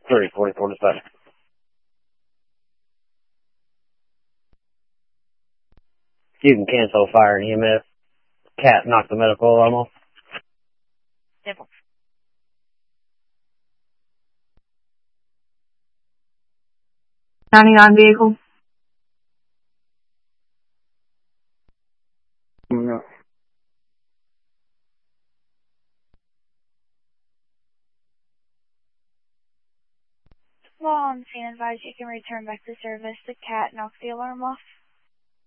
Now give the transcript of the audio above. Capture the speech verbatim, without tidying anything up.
three forty-four to seven. You can cancel fire and E M S. Cat knocked the medical alarm off. Simple. ninety-nine vehicle. No. While on scene, advise you can return back to service. The cat knocked the alarm off.